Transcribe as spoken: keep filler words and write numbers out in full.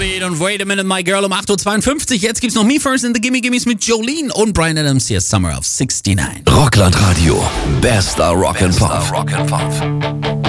Heartbeat und Wait a Minute, My Girl um acht Uhr zweiundfünfzig. Jetzt gibt's noch Me First in the Gimme Gimmes mit Jolene und Bryan Adams. Hier ist Summer of sixty-nine. Rockland Radio. Bester Rock and Pop.